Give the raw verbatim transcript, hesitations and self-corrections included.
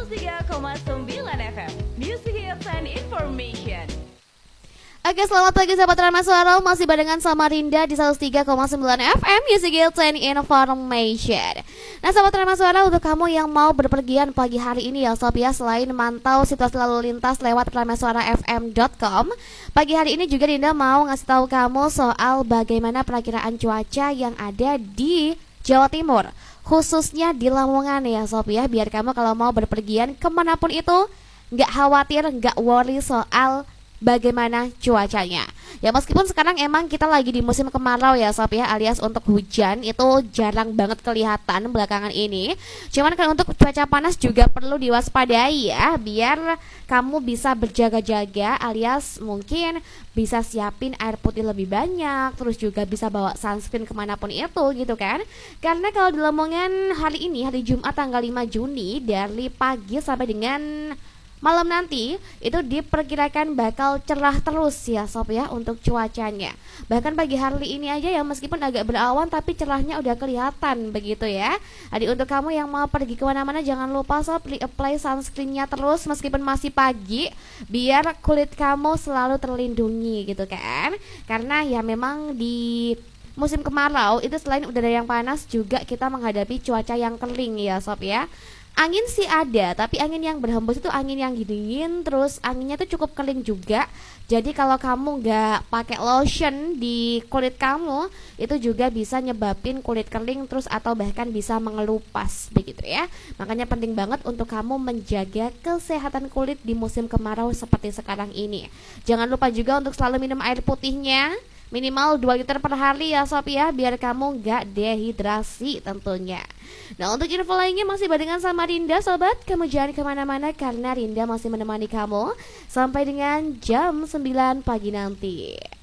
seratus tiga koma sembilan F M Music Hits and Information. Oke, selamat pagi sahabat Rama Suara. Masih barengan sama Rinda di seratus tiga koma sembilan F M Music Hits and Information. Nah sahabat Rama Suara, untuk kamu yang mau berpergian pagi hari ini ya Sob ya, selain mantau situasi lalu lintas lewat ramasuara f m dot com, pagi hari ini juga Rinda mau ngasih tahu kamu soal bagaimana perakiraan cuaca yang ada di Jawa Timur, khususnya di Lamongan ya Sob ya. Biar kamu kalau mau berpergian kemanapun itu nggak khawatir, nggak worry soal bagaimana cuacanya. Ya meskipun sekarang emang kita lagi di musim kemarau ya Sob ya, alias untuk hujan itu jarang banget kelihatan belakangan ini. Cuman kan untuk cuaca panas juga perlu diwaspadai ya, biar kamu bisa berjaga-jaga, alias mungkin bisa siapin air putih lebih banyak, terus juga bisa bawa sunscreen kemanapun itu gitu kan. Karena kalau di Lamongan hari ini, hari Jumat tanggal lima Juni, dari pagi sampai dengan malam nanti itu diperkirakan bakal cerah terus ya Sob ya untuk cuacanya. Bahkan pagi hari ini aja ya, meskipun agak berawan tapi cerahnya udah kelihatan begitu ya. Jadi untuk kamu yang mau pergi kemana-mana jangan lupa Sob re-apply sunscreennya terus meskipun masih pagi, biar kulit kamu selalu terlindungi gitu kan. Karena ya memang di musim kemarau itu selain udara yang panas juga kita menghadapi cuaca yang kering ya Sob ya. Angin sih ada, tapi angin yang berhembus itu angin yang dingin, terus anginnya tuh cukup kering juga. Jadi kalau kamu nggak pakai lotion di kulit kamu, itu juga bisa nyebabin kulit kering terus atau bahkan bisa mengelupas begitu ya. Makanya penting banget untuk kamu menjaga kesehatan kulit di musim kemarau seperti sekarang ini. Jangan lupa juga untuk selalu minum air putihnya minimal dua liter per hari ya Sob ya, biar kamu nggak dehidrasi tentunya. Nah untuk info lainnya masih barengan sama Rinda sobat. Kamu jangan kemana-mana karena Rinda masih menemani kamu sampai dengan jam sembilan pagi nanti.